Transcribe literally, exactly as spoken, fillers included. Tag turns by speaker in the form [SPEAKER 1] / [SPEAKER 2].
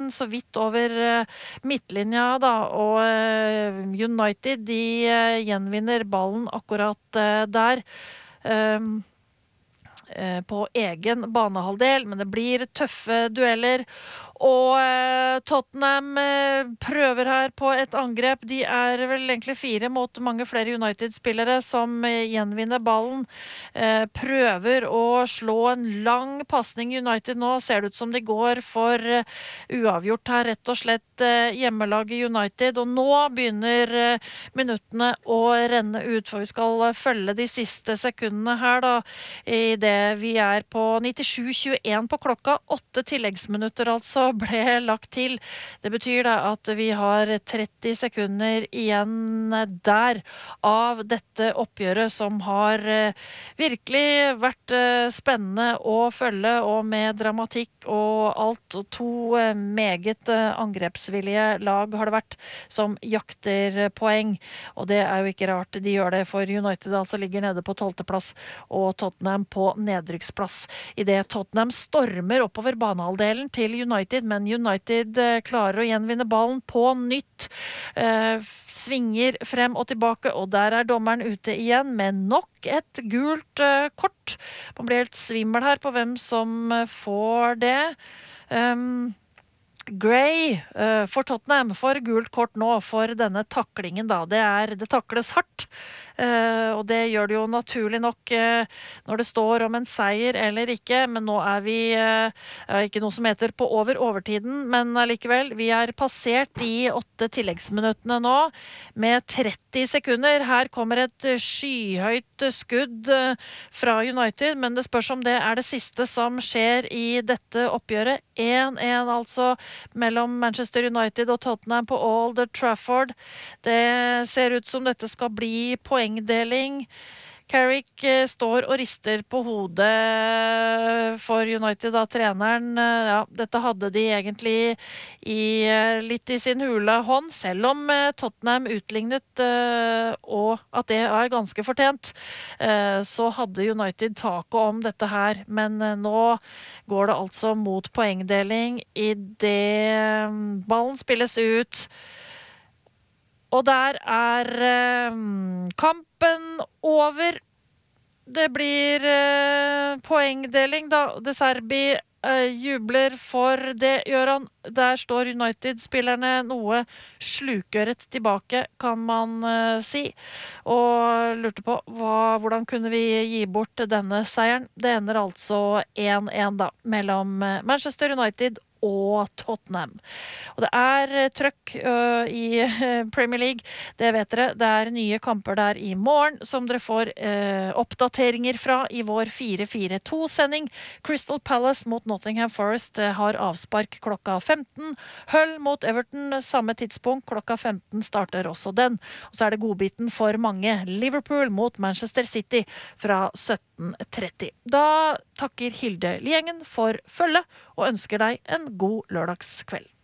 [SPEAKER 1] så vidt over eh, midtlinja da, og eh, United de eh, gjenvinner ballen akkurat eh, der. Um, eh, på egen banehalvdel, men det blir tøffe dueller. Og eh, Tottenham eh, prøver her på et angrep. De er vel egentlig fire mot mange flere United-spillere som eh, gjenvinner ballen. Eh, prøver å slå en lang passning. United nå ser det ut som de går for eh, uavgjort her, rett og slett eh, hjemmelaget United. Og nå begynner eh, minuttene å renne ut, for vi skal eh, følge de siste sekundene her da, i det vi er på nittisju tjueen på klokka. Åtte tilleggsminutter altså ble lagt til. Det betyr da at vi har tretti sekunder igjen der av dette oppgjøret som har eh, virkelig vært eh, spennende å følge, og med dramatikk og alt. Og to eh, meget eh, angrepsvillige lag har det vært som jakter poeng, og det er jo ikke rart de gjør det, for United altså ligger nede på tolvteplass og Tottenham på nedrykksplass. I det Tottenham stormer oppover banehalvdelen til United, men United eh, klarer å gjenvinne ballen på nytt, eh, svinger frem og tilbake, og der er dommeren ute igjen med nok et gult eh, kort. Man blir helt svimmel her på hvem som eh, får det. Um, Gray uh, for Tottenham for gult kort nå for denne taklingen da. Det, er, det takles hardt, uh, og det gjør det jo naturlig nok uh, når det står om en seier eller ikke, men nå er vi uh, ikke noe som heter på over overtiden, men allikevel, vi er passert de åtte tilleggsminuttene nå med tretti sekunder. Her kommer et skyhøyt skudd uh, fra United, men det spørs om det er det siste som skjer i dette oppgjøret. én én altså mellom Manchester United og Tottenham på Old Trafford. Det ser ut som dette skal bli poengdeling. Carrick eh, står og rister på hodet for United av treneren. Eh, ja, dette hadde de egentlig i, eh, litt i sin hule hånd, selv om eh, Tottenham utlignet, eh, og at det er ganske fortjent. Eh, så hadde United taket om dette her, men eh, nå går det altså mot poengdeling i det eh, ballen spilles ut. Og der er eh, kampen over. Det blir eh, poengdeling da. De Serbi eh, jubler for det, gjør han. Der står United-spillerne noe slukøret tilbake, kan man eh, si. Og lurte på hva, hvordan kunne vi gi bort denne seieren. Det ender altså én én da, mellom Manchester United og Tottenham. Og det er trøkk uh, i Premier League, det vet dere. Det er nye kamper der i morgen, som dere får uh, oppdateringer fra i vår fire fire to-sending. Crystal Palace mot Nottingham Forest uh, har avspark klokka femten. Hull mot Everton, samme tidspunkt, klokka femten starter også den. Og så er det godbiten for mange. Liverpool mot Manchester City fra sytten tretti. Da takker Hilde Liengen for følge og ønsker deg en god lørdagskveld.